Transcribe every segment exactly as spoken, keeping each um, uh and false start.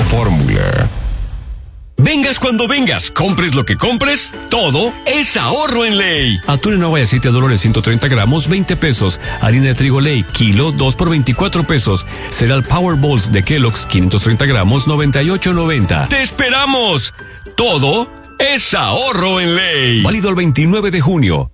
Fórmula. Vengas cuando vengas, compres lo que compres, todo es ahorro en Ley. Atún en agua y aceite de Dolores ciento treinta gramos, veinte pesos. Harina de trigo Ley, kilo, dos por veinticuatro pesos. Cereal Power Balls de Kellogg's, quinientos treinta gramos, noventa y ocho noventa. ¡Te esperamos! Todo es ahorro en Ley. Válido el veintinueve de junio.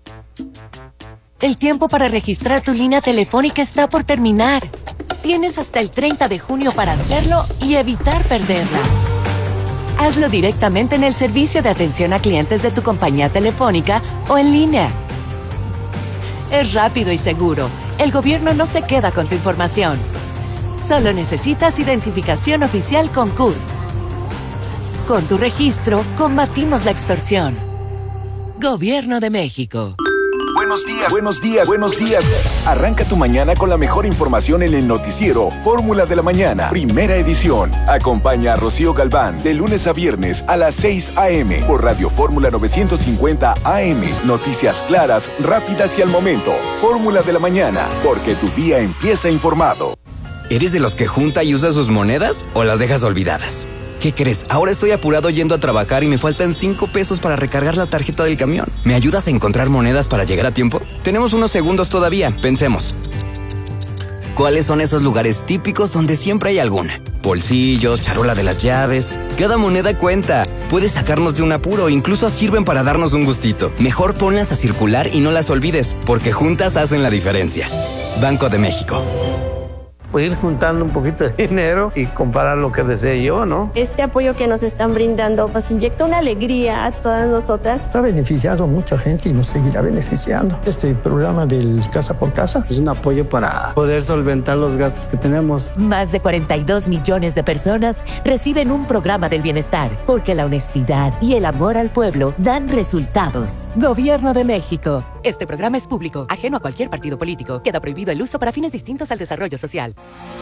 El tiempo para registrar tu línea telefónica está por terminar. Tienes hasta el treinta de junio para hacerlo y evitar perderla. Hazlo directamente en el servicio de atención a clientes de tu compañía telefónica o en línea. Es rápido y seguro. El gobierno no se queda con tu información. Solo necesitas identificación oficial con C U R. Con tu registro, combatimos la extorsión. Gobierno de México. Buenos días, buenos días, buenos días. Arranca tu mañana con la mejor información en el noticiero Fórmula de la Mañana, primera edición. Acompaña a Rocío Galván de lunes a viernes a las seis a.m. por Radio Fórmula novecientos cincuenta A M. Noticias claras, rápidas y al momento. Fórmula de la Mañana, porque tu día empieza informado. ¿Eres de los que junta y usa sus monedas o las dejas olvidadas? ¿Qué crees? Ahora estoy apurado yendo a trabajar y me faltan cinco pesos para recargar la tarjeta del camión. ¿Me ayudas a encontrar monedas para llegar a tiempo? Tenemos unos segundos todavía. Pensemos. ¿Cuáles son esos lugares típicos donde siempre hay alguna? Bolsillos, charola de las llaves. Cada moneda cuenta. Puedes sacarnos de un apuro, incluso sirven para darnos un gustito. Mejor ponlas a circular y no las olvides, porque juntas hacen la diferencia. Banco de México. Pues ir juntando un poquito de dinero y comprar lo que desee yo, ¿no? Este apoyo que nos están brindando nos inyecta una alegría a todas nosotras. Ha beneficiado a mucha gente y nos seguirá beneficiando. Este programa del Casa por Casa es un apoyo para poder solventar los gastos que tenemos. Más de cuarenta y dos millones de personas reciben un programa del bienestar, porque la honestidad y el amor al pueblo dan resultados. Gobierno de México. Este programa es público, ajeno a cualquier partido político. Queda prohibido el uso para fines distintos al desarrollo social.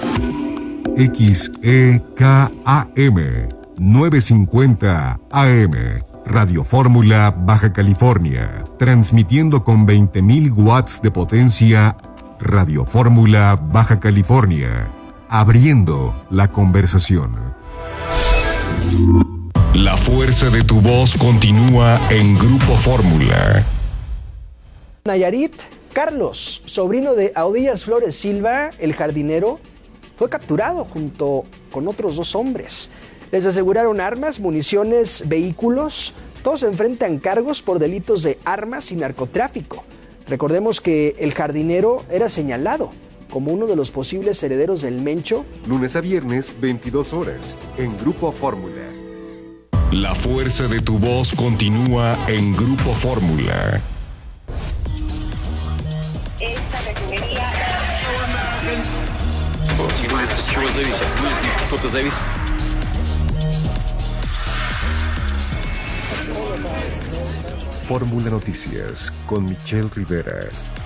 X E K A M novecientos cincuenta A M. Radio Fórmula Baja California. Transmitiendo con veinte mil watts de potencia. Radio Fórmula Baja California. Abriendo la conversación. La fuerza de tu voz continúa en Grupo Fórmula. Nayarit, Carlos, sobrino de Audillas Flores Silva, el jardinero, fue capturado junto con otros dos hombres. Les aseguraron armas, municiones, vehículos. Todos enfrentan cargos por delitos de armas y narcotráfico. Recordemos que el jardinero era señalado como uno de los posibles herederos del Mencho. Lunes a viernes, veintidós horas, en Grupo Fórmula. La fuerza de tu voz continúa en Grupo Fórmula. Esta refinería... Fórmula Noticias con Michelle Rivera.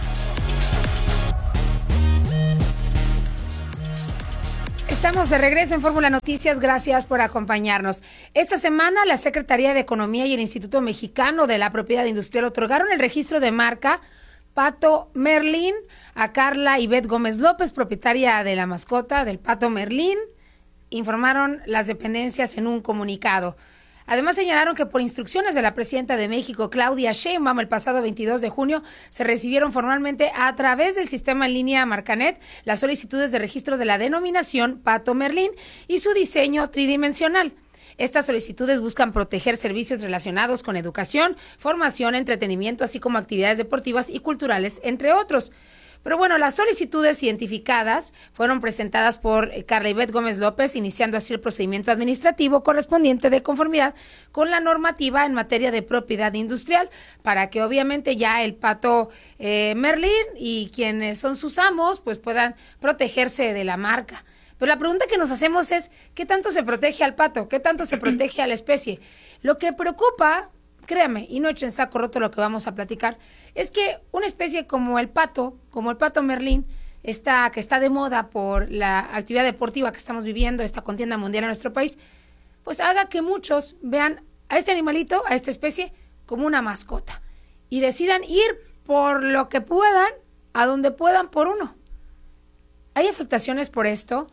Estamos de regreso en Fórmula Noticias, gracias por acompañarnos. Esta semana la Secretaría de Economía y el Instituto Mexicano de la Propiedad Industrial otorgaron el registro de marca Pato Merlín a Carla Ivette Gómez López, propietaria de la mascota del Pato Merlín, informaron las dependencias en un comunicado. Además señalaron que por instrucciones de la presidenta de México, Claudia Sheinbaum, el pasado veintidós de junio, se recibieron formalmente a través del sistema en línea Marcanet las solicitudes de registro de la denominación Pato Merlín y su diseño tridimensional. Estas solicitudes buscan proteger servicios relacionados con educación, formación, entretenimiento, así como actividades deportivas y culturales, entre otros. Pero bueno, las solicitudes identificadas fueron presentadas por Carla Ivette Gómez López, iniciando así el procedimiento administrativo correspondiente de conformidad con la normativa en materia de propiedad industrial, para que obviamente ya el Pato eh, Merlín y quienes son sus amos pues puedan protegerse de la marca. Pero la pregunta que nos hacemos es, ¿qué tanto se protege al pato? ¿Qué tanto se protege a la especie? Lo que preocupa, créame, y no echen saco roto lo que vamos a platicar, es que una especie como el pato, como el Pato Merlín, está, que está de moda por la actividad deportiva que estamos viviendo, esta contienda mundial en nuestro país, pues haga que muchos vean a este animalito, a esta especie, como una mascota y decidan ir por lo que puedan, a donde puedan por uno. Hay afectaciones por esto.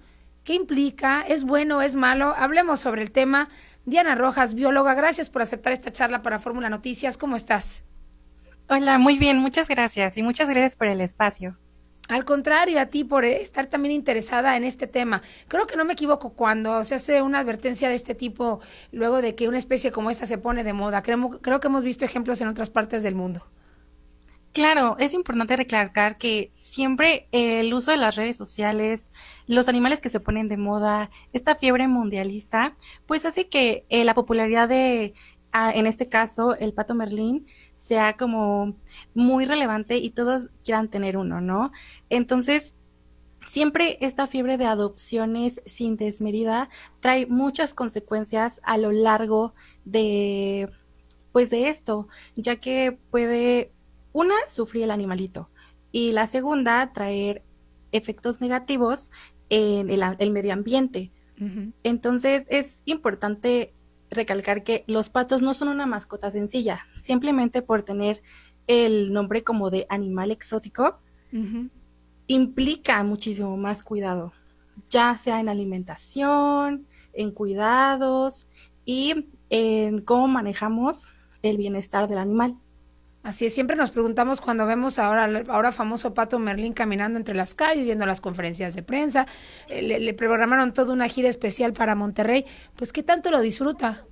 ¿Qué implica? ¿Es bueno? ¿Es malo? Hablemos sobre el tema. Diana Rojas, bióloga, gracias por aceptar esta charla para Fórmula Noticias. ¿Cómo estás? Hola, muy bien, muchas gracias y muchas gracias por el espacio. Al contrario, a ti por estar también interesada en este tema. Creo que no me equivoco cuando se hace una advertencia de este tipo luego de que una especie como esta se pone de moda. Creo, creo que hemos visto ejemplos en otras partes del mundo. Claro, es importante recalcar que siempre el uso de las redes sociales, los animales que se ponen de moda, esta fiebre mundialista, pues hace que eh, la popularidad de, ah, en este caso, el pato Merlín, sea como muy relevante y todos quieran tener uno, ¿no? Entonces, siempre esta fiebre de adopciones sin desmedida trae muchas consecuencias a lo largo de, pues de esto, ya que puede, una, sufrir el animalito, y la segunda, traer efectos negativos en el, el medio ambiente. Uh-huh. Entonces, es importante recalcar que los patos no son una mascota sencilla, simplemente por tener el nombre como de animal exótico, uh-huh. implica muchísimo más cuidado, ya sea en alimentación, en cuidados y en cómo manejamos el bienestar del animal. Así es, siempre nos preguntamos cuando vemos ahora ahora famoso pato Merlín caminando entre las calles, yendo a las conferencias de prensa, eh, le, le programaron toda una gira especial para Monterrey, pues ¿qué tanto lo disfruta?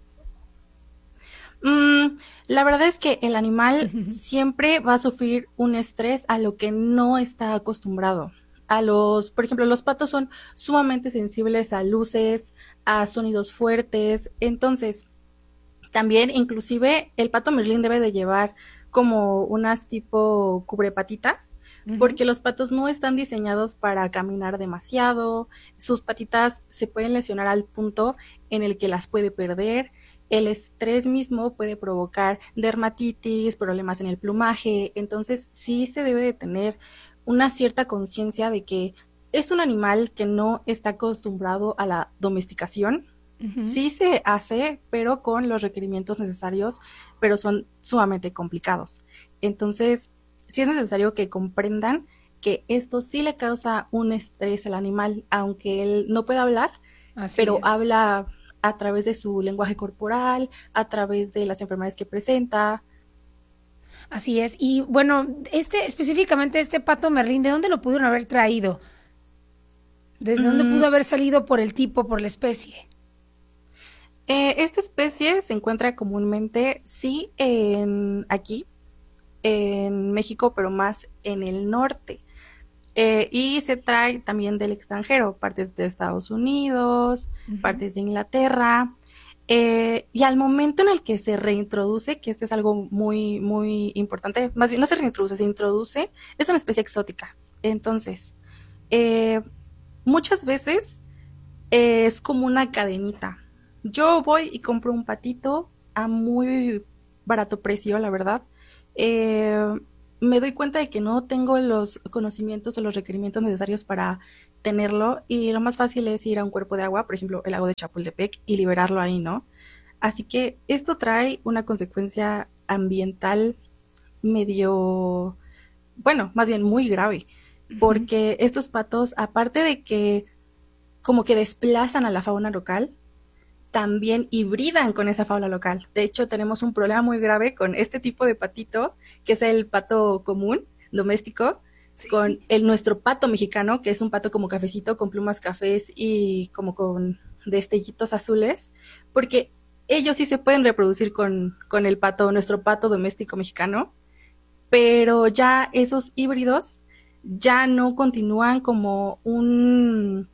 Mm, la verdad es que el animal uh-huh. siempre va a sufrir un estrés a lo que no está acostumbrado. A los, por ejemplo, los patos son sumamente sensibles a luces, a sonidos fuertes, entonces también inclusive el pato Merlín debe de llevar como unas tipo cubrepatitas, uh-huh. porque los patos no están diseñados para caminar demasiado, sus patitas se pueden lesionar al punto en el que las puede perder, el estrés mismo puede provocar dermatitis, problemas en el plumaje, entonces sí se debe de tener una cierta conciencia de que es un animal que no está acostumbrado a la domesticación. Uh-huh. Sí se hace, pero con los requerimientos necesarios, pero son sumamente complicados. Entonces, sí es necesario que comprendan que esto sí le causa un estrés al animal, aunque él no pueda hablar, Así pero es. habla a través de su lenguaje corporal, a través de las enfermedades que presenta. Así es. Y bueno, este específicamente este pato Merlín, ¿de dónde lo pudieron haber traído? ¿Desde mm. dónde pudo haber salido por el tipo, por la especie? Eh, esta especie se encuentra comúnmente, sí, en aquí, en México, pero más en el norte. Eh, y se trae también del extranjero, partes de Estados Unidos, uh-huh. partes de Inglaterra. Eh, y al momento en el que se reintroduce, que esto es algo muy, muy importante, más bien no se reintroduce, se introduce, es una especie exótica. Entonces, eh, muchas veces eh, es como una cadenita. Yo voy y compro un patito a muy barato precio, la verdad. Eh, me doy cuenta de que no tengo los conocimientos o los requerimientos necesarios para tenerlo y lo más fácil es ir a un cuerpo de agua, por ejemplo, el lago de Chapultepec, y liberarlo ahí, ¿no? Así que esto trae una consecuencia ambiental medio, bueno, más bien muy grave, porque uh-huh. estos patos, aparte de que como que desplazan a la fauna local, también hibridan con esa fauna local. De hecho, tenemos un problema muy grave con este tipo de patito, que es el pato común, doméstico, sí. con el nuestro pato mexicano, que es un pato como cafecito, con plumas cafés y como con destellitos azules, porque ellos sí se pueden reproducir con, con el pato, nuestro pato doméstico mexicano, pero ya esos híbridos ya no continúan como un...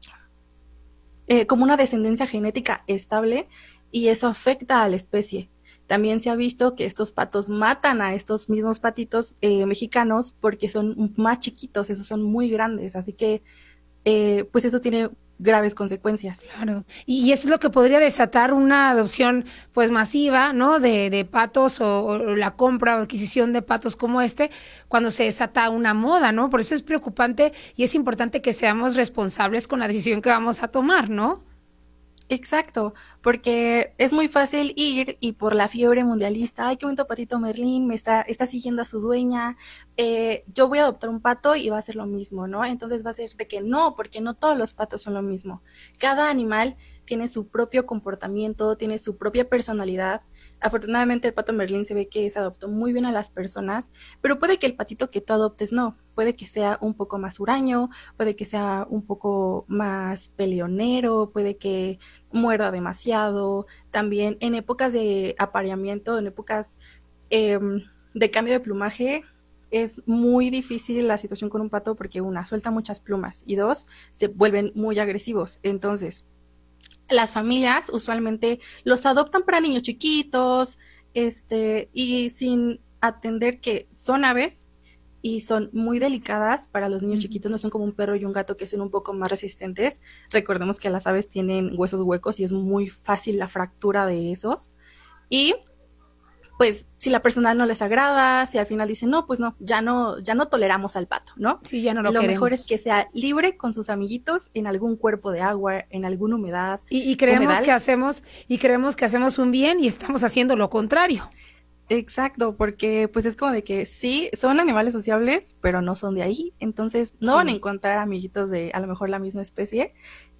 Eh, como una descendencia genética estable y eso afecta a la especie. También se ha visto que estos patos matan a estos mismos patitos eh, mexicanos porque son más chiquitos, esos son muy grandes, así que eh, pues eso tiene graves consecuencias. Claro, y, y eso es lo que podría desatar una adopción pues masiva, ¿no? De, de patos o, o la compra o adquisición de patos como este, cuando se desata una moda, ¿no? Por eso es preocupante y es importante que seamos responsables con la decisión que vamos a tomar, ¿no? Exacto, porque es muy fácil ir y por la fiebre mundialista, ay, qué bonito patito Merlín, me está, está siguiendo a su dueña, eh, yo voy a adoptar un pato y va a ser lo mismo, ¿no? Entonces va a ser de que no, porque no todos los patos son lo mismo. Cada animal tiene su propio comportamiento, tiene su propia personalidad. Afortunadamente el pato Merlín se ve que se adoptó muy bien a las personas, pero puede que el patito que tú adoptes no, puede que sea un poco más huraño, puede que sea un poco más peleonero, puede que muerda demasiado. También en épocas de apareamiento, en épocas eh, de cambio de plumaje, es muy difícil la situación con un pato porque una, suelta muchas plumas y dos, se vuelven muy agresivos. Entonces, las familias usualmente los adoptan para niños chiquitos, este, y sin atender que son aves y son muy delicadas para los niños chiquitos, no son como un perro y un gato que son un poco más resistentes. Recordemos que las aves tienen huesos huecos y es muy fácil la fractura de esos. Y pues si la persona no les agrada, si al final dicen, no, pues no, ya no, ya no toleramos al pato, ¿no? Sí, ya no lo Lo queremos. mejor es que sea libre con sus amiguitos en algún cuerpo de agua, en alguna humedad. Y, y creemos humedal. que hacemos, y creemos que hacemos un bien y estamos haciendo lo contrario. Exacto, porque pues es como de que sí, son animales sociables, pero no son de ahí, entonces no Sí. van a encontrar amiguitos de a lo mejor la misma especie,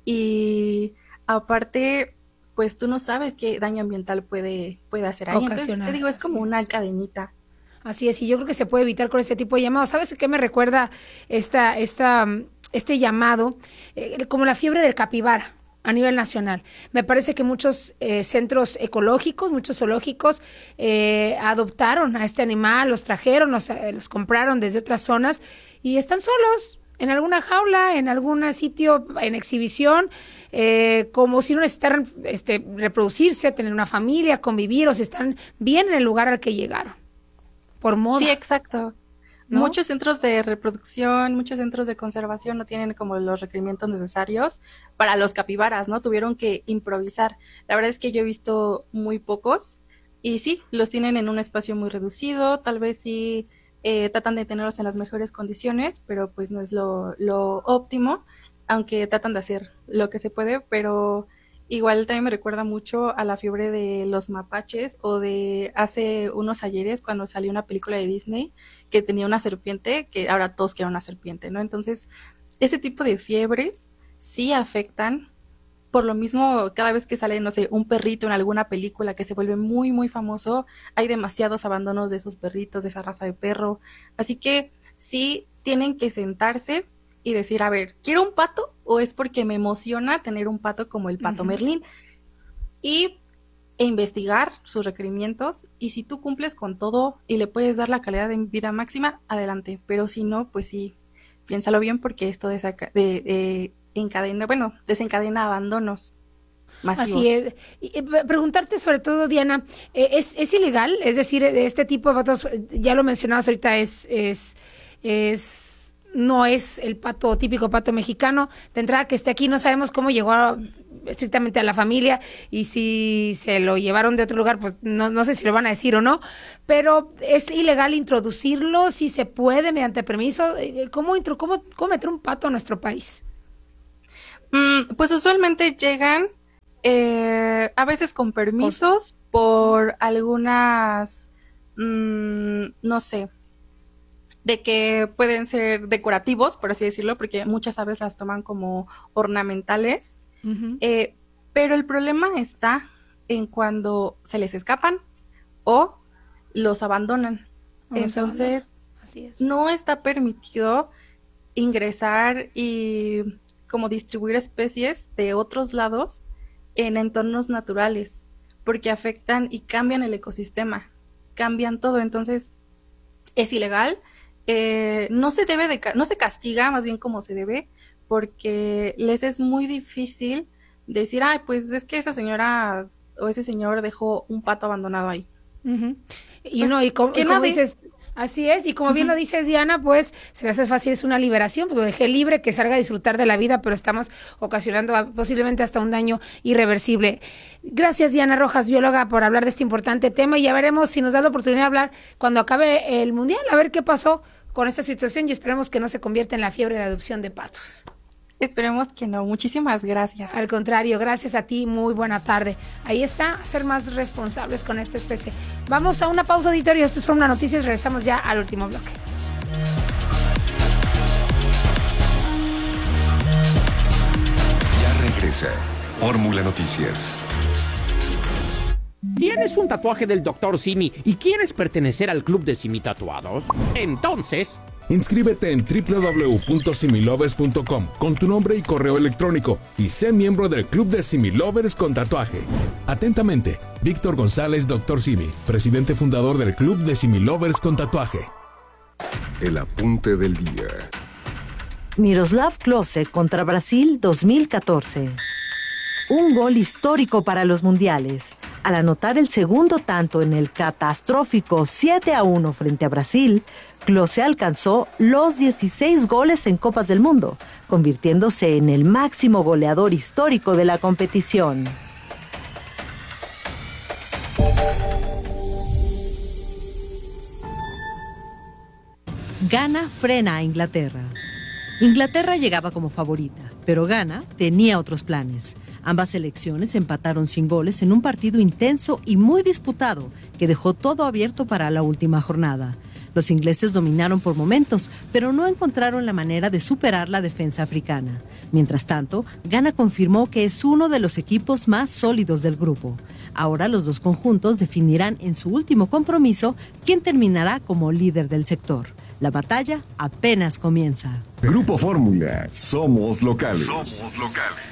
y aparte, pues tú no sabes qué daño ambiental puede, puede hacer ahí. Entonces, Ocasionar, te digo, es como así una es. cadenita. Así es, y yo creo que se puede evitar con ese tipo de llamados. ¿Sabes qué me recuerda esta, esta, mm, este llamado? Eh, como la fiebre del capibara a nivel nacional. Me parece que muchos eh, centros ecológicos, muchos zoológicos eh, adoptaron a este animal, los trajeron, los, eh, los compraron desde otras zonas y están solos en alguna jaula, en algún sitio en exhibición, eh, como si no necesitaran este, reproducirse, tener una familia, convivir, o si están bien en el lugar al que llegaron. Por moda. Sí, exacto. ¿No? Muchos centros de reproducción, muchos centros de conservación no tienen como los requerimientos necesarios para los capibaras, ¿no? Tuvieron que improvisar. La verdad es que yo he visto muy pocos y sí, los tienen en un espacio muy reducido, tal vez sí eh, tratan de tenerlos en las mejores condiciones, pero pues no es lo, lo óptimo, aunque tratan de hacer lo que se puede, pero igual también me recuerda mucho a la fiebre de los mapaches o de hace unos ayeres cuando salió una película de Disney que tenía una serpiente, que ahora todos quieren una serpiente, ¿no? Entonces, ese tipo de fiebres sí afectan. Por lo mismo, cada vez que sale, no sé, un perrito en alguna película que se vuelve muy, muy famoso, hay demasiados abandonos de esos perritos, de esa raza de perro. Así que sí tienen que sentarse y decir, a ver, ¿quiero un pato o es porque me emociona tener un pato como el pato uh-huh. Merlín? Y e investigar sus requerimientos, y si tú cumples con todo y le puedes dar la calidad de vida máxima, adelante, pero si no, pues sí, piénsalo bien porque esto de, saca, de, de encadena, bueno, desencadena abandonos masivos. Así es. Y, y, preguntarte sobre todo, Diana, ¿es, es ilegal? Es decir, este tipo de patos, ya lo mencionabas ahorita, es, es, es no es el pato típico pato mexicano. De entrada que esté aquí, no sabemos cómo llegó a, estrictamente a la familia, y si se lo llevaron de otro lugar, pues no, no sé si lo van a decir o no, pero ¿es ilegal introducirlo? ¿Si se puede mediante permiso? ¿Cómo, intro, cómo, cómo meter un pato a nuestro país? Mm, pues usualmente llegan eh, a veces con permisos por algunas, mmm, no sé, de que pueden ser decorativos, por así decirlo, porque muchas aves las toman como ornamentales. Uh-huh. Eh, pero el problema está en cuando se les escapan o los abandonan. O Entonces, Así es. no está permitido ingresar y como distribuir especies de otros lados en entornos naturales, porque afectan y cambian el ecosistema, cambian todo. Entonces, es ilegal. Eh, no se debe de, no se castiga más bien como se debe, porque les es muy difícil decir, ay, pues es que esa señora o ese señor dejó un pato abandonado ahí. Uh-huh. Y pues, no, y como, y como dices, así es, y como uh-huh. bien lo dices, Diana, pues se le hace fácil, es una liberación, pues lo dejé libre, que salga a disfrutar de la vida, pero estamos ocasionando posiblemente hasta un daño irreversible. Gracias, Diana Rojas, bióloga, por hablar de este importante tema, y ya veremos si nos da la oportunidad de hablar cuando acabe el Mundial, a ver qué pasó con esta situación, y esperemos que no se convierta en la fiebre de adopción de patos. Esperemos que no. Muchísimas gracias. Al contrario, gracias a ti. Muy buena tarde. Ahí está, ser más responsables con esta especie. Vamos a una pausa, auditorio. Esto es Fórmula Noticias. Regresamos ya al último bloque. Ya regresa Fórmula Noticias. ¿Tienes un tatuaje del doctor Simi y quieres pertenecer al club de Simi Tatuados? Entonces... inscríbete en doble u doble u doble u punto similovers punto com con tu nombre y correo electrónico y sé miembro del club de Similovers con tatuaje. Atentamente, Víctor González, doctor Simi, presidente fundador del club de Similovers con tatuaje. El apunte del día. Miroslav Klose contra Brasil dos mil catorce. Un gol histórico para los mundiales. Al anotar el segundo tanto en el catastrófico siete a uno frente a Brasil, Klose alcanzó los dieciséis goles en Copas del Mundo, convirtiéndose en el máximo goleador histórico de la competición. Ghana frena a Inglaterra. Inglaterra llegaba como favorita, pero Ghana tenía otros planes. Ambas selecciones empataron sin goles en un partido intenso y muy disputado que dejó todo abierto para la última jornada. Los ingleses dominaron por momentos, pero no encontraron la manera de superar la defensa africana. Mientras tanto, Ghana confirmó que es uno de los equipos más sólidos del grupo. Ahora los dos conjuntos definirán en su último compromiso quién terminará como líder del sector. La batalla apenas comienza. Grupo Fórmula. Somos locales. Somos locales.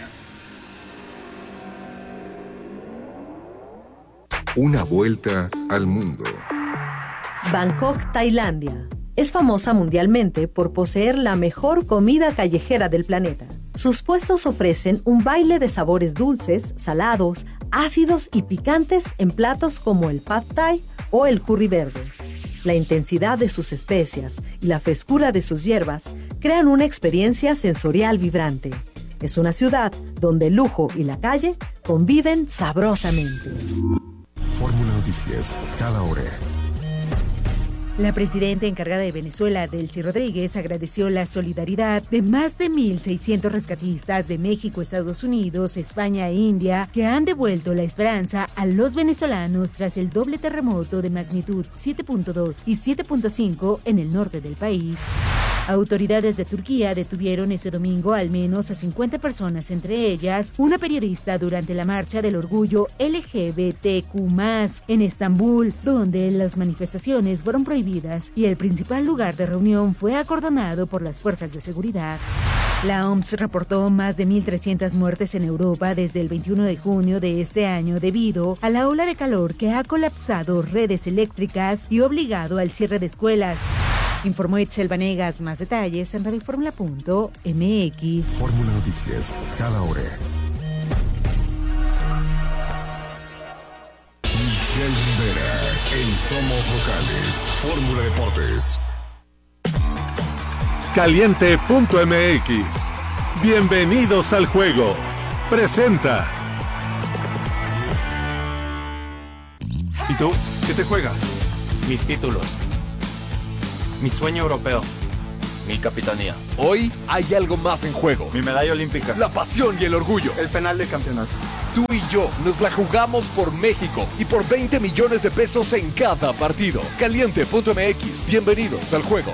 Una vuelta al mundo. Bangkok, Tailandia. Es famosa mundialmente por poseer la mejor comida callejera del planeta. Sus puestos ofrecen un baile de sabores dulces, salados, ácidos y picantes en platos como el pad thai o el curry verde. La intensidad de sus especias y la frescura de sus hierbas crean una experiencia sensorial vibrante. Es una ciudad donde el lujo y la calle conviven sabrosamente. Fórmula Noticias, cada hora. La presidenta encargada de Venezuela, Delcy Rodríguez, agradeció la solidaridad de más de mil seiscientos rescatistas de México, Estados Unidos, España e India que han devuelto la esperanza a los venezolanos tras el doble terremoto de magnitud siete punto dos y siete punto cinco en el norte del país. Autoridades de Turquía detuvieron ese domingo al menos a cincuenta personas, entre ellas una periodista, durante la marcha del orgullo L G B T Q más, en Estambul, donde las manifestaciones fueron prohibidas y el principal lugar de reunión fue acordonado por las fuerzas de seguridad. La O M S reportó más de mil trescientas muertes en Europa desde el veintiuno de junio de este año debido a la ola de calor que ha colapsado redes eléctricas y obligado al cierre de escuelas. Informó Itzel Vanegas. Más detalles en radioformula punto m x. Fórmula Noticias, cada hora. Michelle Rivera en Somos Locales. Fórmula Deportes. Caliente punto m x. Bienvenidos al juego. Presenta. ¿Y tú? ¿Qué te juegas? Mis títulos. Mi sueño europeo. Mi capitanía. Hoy hay algo más en juego. Mi medalla olímpica. La pasión y el orgullo. El penal de campeonato. Tú y yo nos la jugamos por México y por veinte millones de pesos en cada partido. Caliente punto m x. Bienvenidos al juego.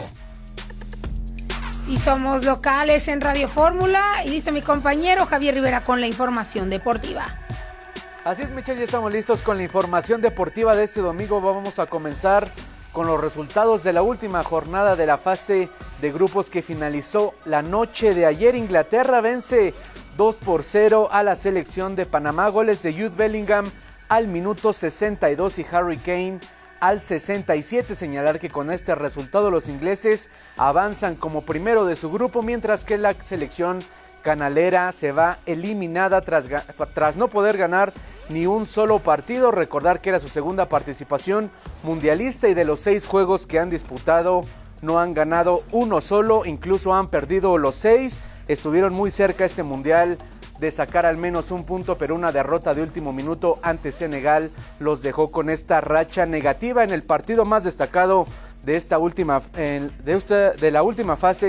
Y somos locales en Radio Fórmula. Y listo mi compañero Javier Rivera con la información deportiva. Así es, Michelle, ya estamos listos con la información deportiva de este domingo. Vamos a comenzar con los resultados de la última jornada de la fase de grupos que finalizó la noche de ayer. Inglaterra vence dos por cero a la selección de Panamá. Goles de Jude Bellingham al minuto sesenta y dos y Harry Kane al sesenta y siete. Señalar que con este resultado los ingleses avanzan como primero de su grupo, mientras que la selección canalera se va eliminada tras, tras no poder ganar ni un solo partido. Recordar que era su segunda participación mundialista y de los seis juegos que han disputado no han ganado uno solo, incluso han perdido los seis. Estuvieron muy cerca este mundial de sacar al menos un punto, pero una derrota de último minuto ante Senegal los dejó con esta racha negativa. En el partido más destacado de esta última de, esta, de la última fase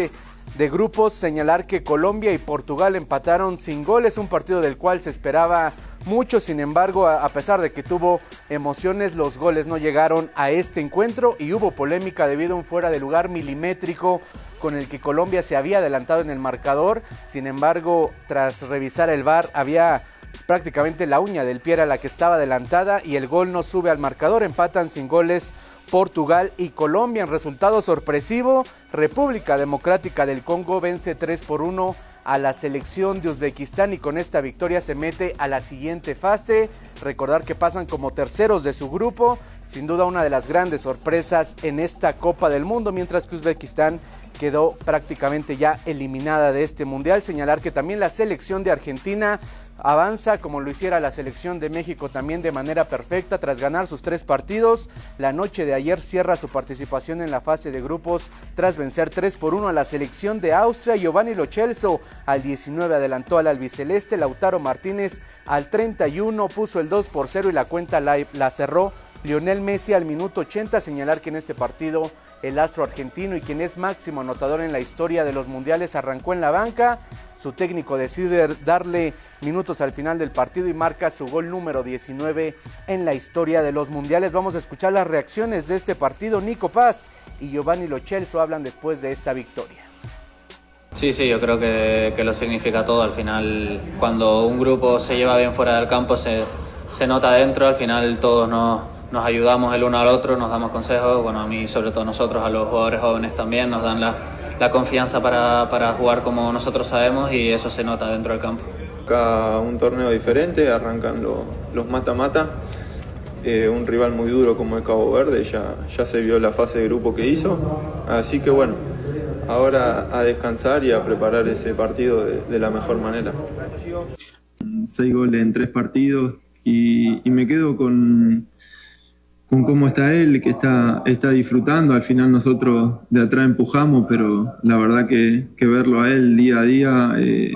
de grupos, señalar que Colombia y Portugal empataron sin goles, un partido del cual se esperaba mucho, sin embargo, a pesar de que tuvo emociones, los goles no llegaron a este encuentro y hubo polémica debido a un fuera de lugar milimétrico con el que Colombia se había adelantado en el marcador. Sin embargo, tras revisar el V A R, había prácticamente la uña del pie era la que estaba adelantada y el gol no sube al marcador. Empatan sin goles Portugal y Colombia. En resultado sorpresivo, República Democrática del Congo vence tres por uno a la selección de Uzbekistán y con esta victoria se mete a la siguiente fase. Recordar que pasan como terceros de su grupo, sin duda una de las grandes sorpresas en esta Copa del Mundo, mientras que Uzbekistán quedó prácticamente ya eliminada de este mundial. Señalar que también la selección de Argentina avanza como lo hiciera la selección de México también de manera perfecta tras ganar sus tres partidos. La noche de ayer cierra su participación en la fase de grupos tras vencer tres por uno a la selección de Austria. Giovanni Lo Celso al diecinueve adelantó al albiceleste, Lautaro Martínez al treinta y uno puso el dos por cero y la cuenta la, la cerró Lionel Messi al minuto ochenta. Señalar que en este partido el astro argentino y quien es máximo anotador en la historia de los mundiales arrancó en la banca. Su técnico decide darle minutos al final del partido y marca su gol número diecinueve en la historia de los mundiales. Vamos a escuchar las reacciones de este partido. Nico Paz y Giovanni Lo Celso hablan después de esta victoria. Sí, sí, yo creo que, que lo significa todo. Al final, cuando un grupo se lleva bien fuera del campo, se, se nota dentro. Al final todos nos, nos ayudamos el uno al otro, nos damos consejos. Bueno, a mí, sobre todo nosotros, a los jugadores jóvenes también, nos dan la, la confianza para, para jugar como nosotros sabemos y eso se nota dentro del campo. Acá un torneo diferente, arrancan lo, los mata-mata. Eh, un rival muy duro como es Cabo Verde, ya, ya se vio la fase de grupo que hizo. Así que bueno, ahora a descansar y a preparar ese partido de, de la mejor manera. Seis goles en tres partidos y, y me quedo con, con cómo está él, que está, está disfrutando. Al final nosotros de atrás empujamos, pero la verdad que, que verlo a él día a día eh,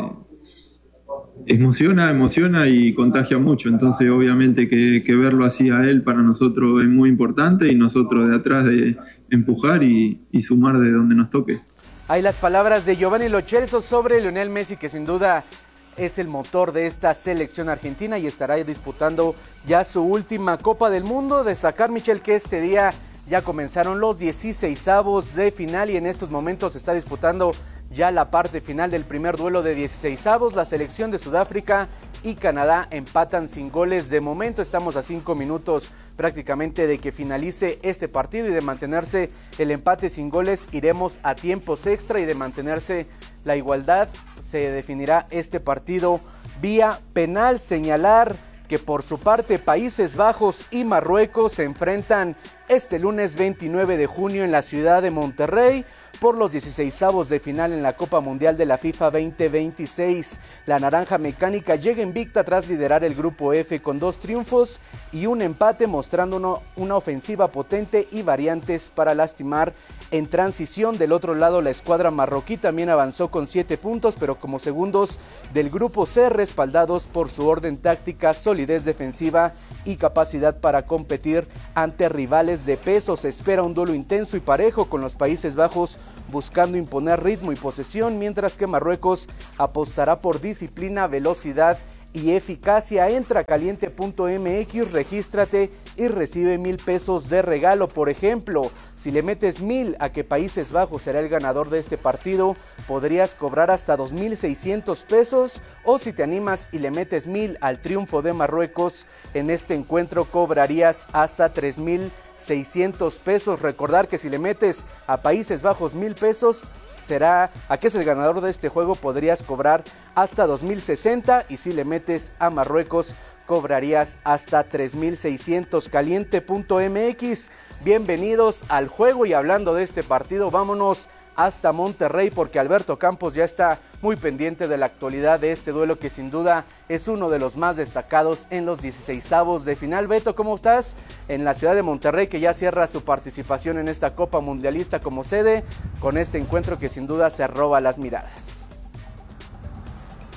emociona, emociona y contagia mucho. Entonces obviamente que, que verlo así a él para nosotros es muy importante y nosotros de atrás de empujar y, y sumar de donde nos toque. Hay las palabras de Giovanni Lo Celso sobre Lionel Messi, que sin duda es el motor de esta selección argentina y estará disputando ya su última Copa del Mundo. Destacar, Michel, que este día ya comenzaron los dieciseisavos de final y en estos momentos se está disputando ya la parte final del primer duelo de dieciseisavos. La selección de Sudáfrica y Canadá empatan sin goles. De momento estamos a cinco minutos prácticamente de que finalice este partido y de mantenerse el empate sin goles iremos a tiempos extra y de mantenerse la igualdad se definirá este partido vía penal. Señalar que por su parte Países Bajos y Marruecos se enfrentan este lunes veintinueve de junio en la ciudad de Monterrey por los dieciseisavos de final en la Copa Mundial de la FIFA veinte veintiséis. La naranja mecánica llega invicta tras liderar el grupo F con dos triunfos y un empate, mostrando uno, una ofensiva potente y variantes para lastimar en transición. Del otro lado, la escuadra marroquí también avanzó con siete puntos, pero como segundos del grupo C, respaldados por su orden táctica, solidez defensiva y capacidad para competir ante rivales de peso. Se espera un duelo intenso y parejo, con los Países Bajos buscando imponer ritmo y posesión, mientras que Marruecos apostará por disciplina, velocidad y eficacia. Entra a caliente punto m x, regístrate y recibe mil pesos de regalo. Por ejemplo, si le metes mil a que Países Bajos será el ganador de este partido, podrías cobrar hasta dos mil seiscientos pesos, o si te animas y le metes mil al triunfo de Marruecos en este encuentro, cobrarías hasta tres mil seiscientos pesos. Recordar que si le metes a Países Bajos mil pesos, será a que es el ganador de este juego, podrías cobrar hasta dos mil sesenta, y si le metes a Marruecos cobrarías hasta tres mil seiscientos. Caliente punto m x, bienvenidos al juego. Y hablando de este partido, vámonos hasta Monterrey, porque Alberto Campos ya está muy pendiente de la actualidad de este duelo, que sin duda es uno de los más destacados en los dieciseisavos de final. Beto, ¿cómo estás? En la ciudad de Monterrey, que ya cierra su participación en esta Copa Mundialista como sede, con este encuentro que sin duda se roba las miradas.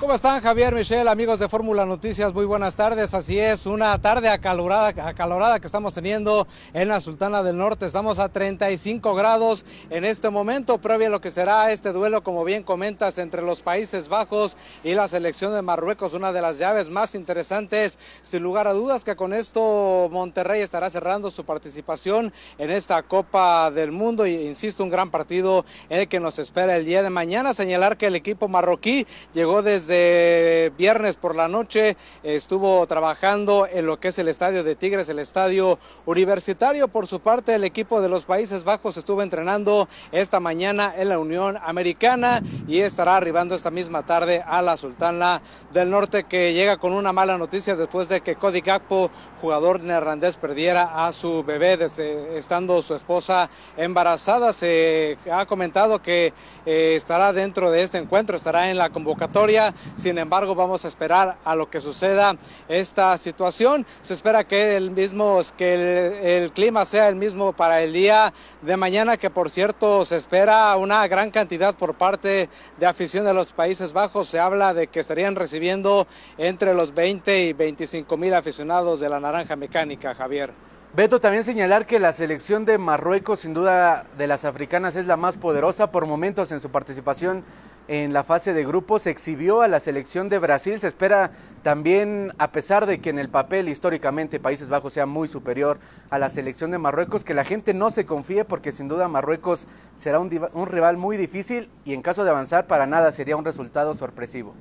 ¿Cómo están, Javier, Michelle, amigos de Fórmula Noticias? Muy buenas tardes. Así es, una tarde acalorada, acalorada que estamos teniendo en la Sultana del Norte. Estamos a treinta y cinco grados en este momento, previo a lo que será este duelo, como bien comentas, entre los Países Bajos y la selección de Marruecos, una de las llaves más interesantes. Sin lugar a dudas que con esto Monterrey estará cerrando su participación en esta Copa del Mundo y, insisto, un gran partido en el que nos espera el día de mañana. Señalar que el equipo marroquí llegó desde viernes por la noche, estuvo trabajando en lo que es el estadio de Tigres, el estadio universitario. Por su parte, el equipo de los Países Bajos estuvo entrenando esta mañana en la Unión Americana y estará arribando esta misma tarde a la Sultana del Norte, que llega con una mala noticia después de que Cody Gakpo, jugador neerlandés, perdiera a su bebé desde, estando su esposa embarazada. Se ha comentado que eh, estará dentro de este encuentro, estará en la convocatoria. Sin embargo, vamos a esperar a lo que suceda esta situación. Se espera que el mismo, que el, el clima sea el mismo para el día de mañana, que por cierto se espera una gran cantidad por parte de afición de los Países Bajos. Se habla de que estarían recibiendo entre los veinte y veinticinco mil aficionados de la Naranja Mecánica, Javier. Beto, también señalar que la selección de Marruecos, sin duda de las africanas, es la más poderosa. Por momentos en su participación en la fase de grupos exhibió a la selección de Brasil. Se espera también, a pesar de que en el papel históricamente Países Bajos sea muy superior a la selección de Marruecos, que la gente no se confíe, porque sin duda Marruecos será un, un rival muy difícil y en caso de avanzar para nada sería un resultado sorpresivo.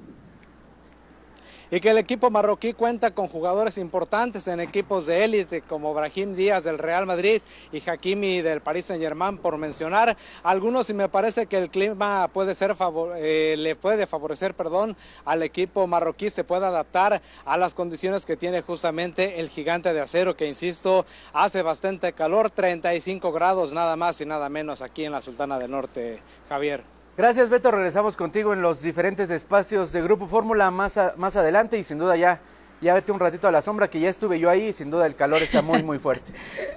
Y que el equipo marroquí cuenta con jugadores importantes en equipos de élite como Brahim Díaz del Real Madrid y Hakimi del Paris Saint-Germain, por mencionar algunos, y me parece que el clima puede ser favor, eh, le puede favorecer perdón, al equipo marroquí, se puede adaptar a las condiciones que tiene justamente el Gigante de Acero, que insisto, hace bastante calor, treinta y cinco grados nada más y nada menos aquí en la Sultana del Norte, Javier. Gracias, Beto, regresamos contigo en los diferentes espacios de Grupo Fórmula más, a, más adelante y sin duda ya, ya vete un ratito a la sombra, que ya estuve yo ahí y sin duda el calor está muy muy fuerte.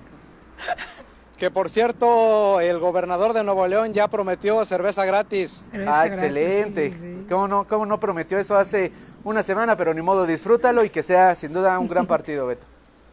Que por cierto, el gobernador de Nuevo León ya prometió cerveza gratis. Cerveza ah, excelente. Gratis, sí, sí. ¿Cómo no, cómo no prometió eso hace una semana? Pero ni modo, disfrútalo y que sea sin duda un gran partido, Beto.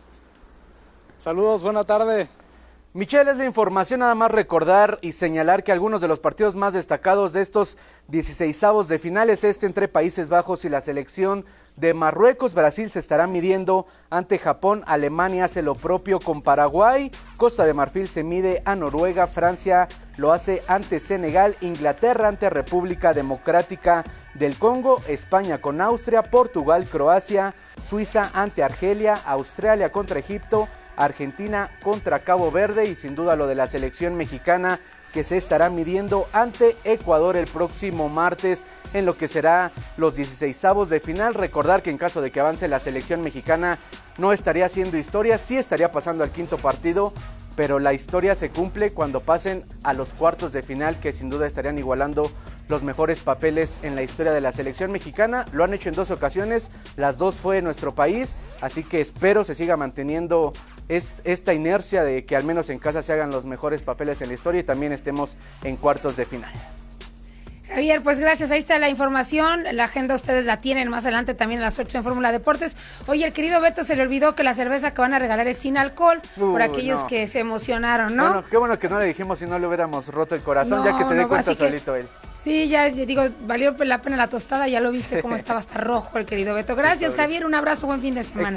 Saludos, buena tarde. Michelle, es la información, nada más recordar y señalar que algunos de los partidos más destacados de estos dieciseisavos de finales, este entre Países Bajos y la selección de Marruecos. Brasil se estará midiendo ante Japón, Alemania hace lo propio con Paraguay, Costa de Marfil se mide a Noruega, Francia lo hace ante Senegal, Inglaterra ante República Democrática del Congo, España con Austria, Portugal, Croacia, Suiza ante Argelia, Australia contra Egipto, Argentina contra Cabo Verde y sin duda lo de la selección mexicana, que se estará midiendo ante Ecuador el próximo martes en lo que será los dieciseisavos de final. Recordar que en caso de que avance la selección mexicana no estaría haciendo historia, sí estaría pasando al quinto partido, pero la historia se cumple cuando pasen a los cuartos de final, que sin duda estarían igualando los mejores papeles en la historia de la selección mexicana. Lo han hecho en dos ocasiones, las dos fue en nuestro país, así que espero se siga manteniendo esta inercia de que al menos en casa se hagan los mejores papeles en la historia y también estemos en cuartos de final. Javier, pues gracias, ahí está la información, la agenda ustedes la tienen más adelante también a las ocho en Fórmula Deportes. Oye, el querido Beto se le olvidó que la cerveza que van a regalar es sin alcohol, uh, por aquellos no. que se emocionaron, ¿no? Bueno, qué bueno que no le dijimos si no le hubiéramos roto el corazón, no, ya que se dé no, cuenta solito él. Sí, ya digo, valió la pena la tostada, ya lo viste cómo estaba hasta rojo el querido Beto. Gracias, Javier, un abrazo, buen fin de semana.